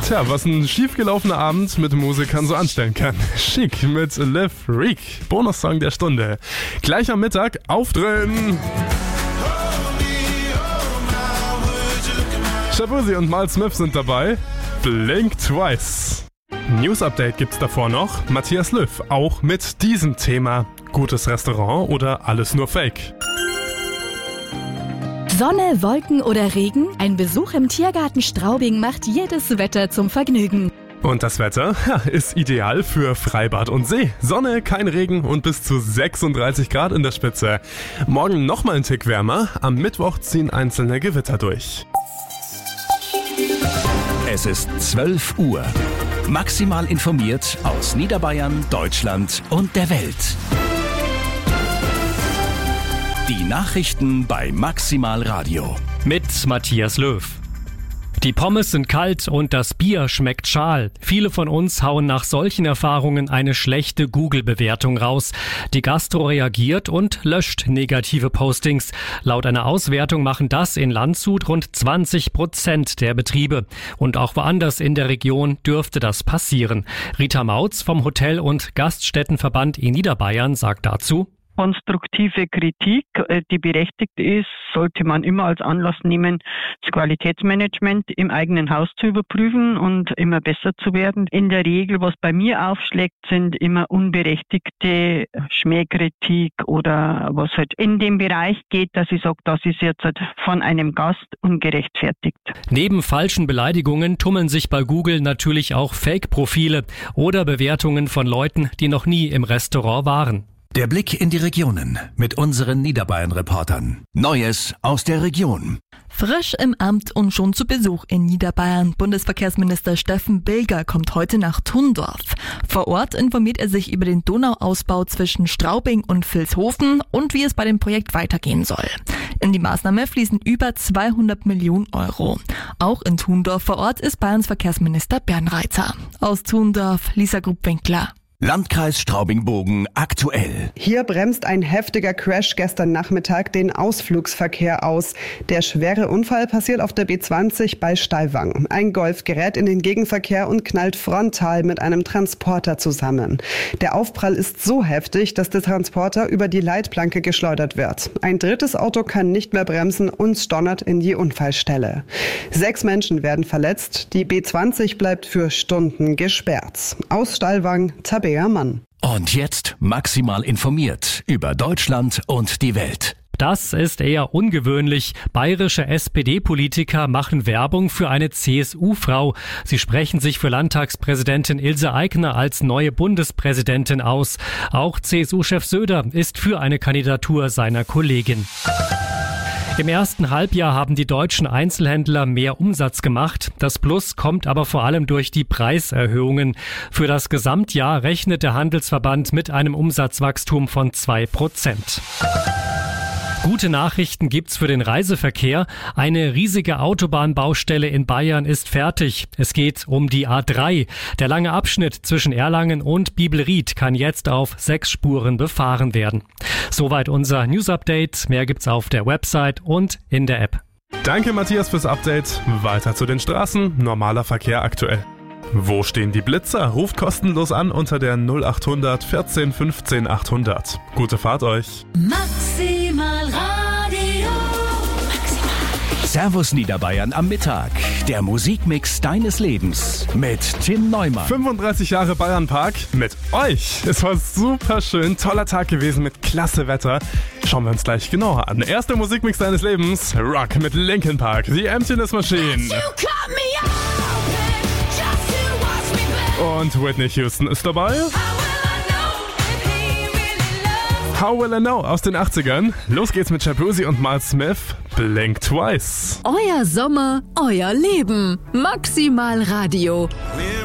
Tja, was ein schiefgelaufener Abend mit Musikern so anstellen kann. Chic mit Le Freak, Bonussong der Stunde. Gleich am Mittag aufdrehen. Shaboozey und Miles Smith sind dabei. Blink Twice. News Update gibt's davor noch. Matthias Löw, auch mit diesem Thema. Gutes Restaurant oder alles nur Fake? Sonne, Wolken oder Regen? Ein Besuch im Tiergarten Straubing macht jedes Wetter zum Vergnügen. Und das Wetter ist ideal für Freibad und See. Sonne, kein Regen und bis zu 36 Grad in der Spitze. Morgen nochmal ein Tick wärmer. Am Mittwoch ziehen einzelne Gewitter durch. Es ist 12 Uhr. Maximal informiert aus Niederbayern, Deutschland und der Welt. Die Nachrichten bei Maximal Radio. Mit Matthias Löw. Die Pommes sind kalt und das Bier schmeckt schal. Viele von uns hauen nach solchen Erfahrungen eine schlechte Google-Bewertung raus. Die Gastro reagiert und löscht negative Postings. Laut einer Auswertung machen das in Landshut rund 20% der Betriebe. Und auch woanders in der Region dürfte das passieren. Rita Mautz vom Hotel- und Gaststättenverband in Niederbayern sagt dazu: Konstruktive Kritik, die berechtigt ist, sollte man immer als Anlass nehmen, das Qualitätsmanagement im eigenen Haus zu überprüfen und immer besser zu werden. In der Regel, was bei mir aufschlägt, sind immer unberechtigte Schmähkritik oder was halt in dem Bereich geht, dass ich sage, das ist jetzt halt von einem Gast ungerechtfertigt. Neben falschen Beleidigungen tummeln sich bei Google natürlich auch Fake-Profile oder Bewertungen von Leuten, die noch nie im Restaurant waren. Der Blick in die Regionen mit unseren Niederbayern-Reportern. Neues aus der Region. Frisch im Amt und schon zu Besuch in Niederbayern. Bundesverkehrsminister Steffen Bilger kommt heute nach Thundorf. Vor Ort informiert er sich über den Donauausbau zwischen Straubing und Vilshofen und wie es bei dem Projekt weitergehen soll. In die Maßnahme fließen über 200 Millionen Euro. Auch in Thundorf vor Ort ist Bayerns Verkehrsminister Bernreiter. Aus Thundorf, Lisa Grubwinkler. Landkreis Straubing-Bogen aktuell. Hier bremst ein heftiger Crash gestern Nachmittag den Ausflugsverkehr aus. Der schwere Unfall passiert auf der B20 bei Steiwang. Ein Golf gerät in den Gegenverkehr und knallt frontal mit einem Transporter zusammen. Der Aufprall ist so heftig, dass der Transporter über die Leitplanke geschleudert wird. Ein drittes Auto kann nicht mehr bremsen und donnert in die Unfallstelle. 6 Menschen werden verletzt. Die B20 bleibt für Stunden gesperrt. Aus Stallwang, Tabea Mann. Und jetzt maximal informiert über Deutschland und die Welt. Das ist eher ungewöhnlich. Bayerische SPD-Politiker machen Werbung für eine CSU-Frau. Sie sprechen sich für Landtagspräsidentin Ilse Aigner als neue Bundespräsidentin aus. Auch CSU-Chef Söder ist für eine Kandidatur seiner Kollegin. Im ersten Halbjahr haben die deutschen Einzelhändler mehr Umsatz gemacht. Das Plus kommt aber vor allem durch die Preiserhöhungen. Für das Gesamtjahr rechnet der Handelsverband mit einem Umsatzwachstum von 2%. Gute Nachrichten gibt's für den Reiseverkehr. Eine riesige Autobahnbaustelle in Bayern ist fertig. Es geht um die A3. Der lange Abschnitt zwischen Erlangen und Bibelried kann jetzt auf 6 Spuren befahren werden. Soweit unser News-Update. Mehr gibt's auf der Website und in der App. Danke Matthias fürs Update. Weiter zu den Straßen. Normaler Verkehr aktuell. Wo stehen die Blitzer? Ruft kostenlos an unter der 0800 14 15 800. Gute Fahrt euch. Maximal Radio. Servus Niederbayern am Mittag. Der Musikmix deines Lebens mit Tim Neumann. 35 Jahre Bayernpark mit euch. Es war super schön, toller Tag gewesen mit klasse Wetter. Schauen wir uns gleich genauer an. Erster Musikmix deines Lebens, Rock mit Linkin Park, The Emptiness Machine. Und Whitney Houston ist dabei. How Will I Know aus den 80ern. Los geht's mit Shaboozey und Miles Smith. Blink Twice. Euer Sommer, euer Leben. Maximal Radio.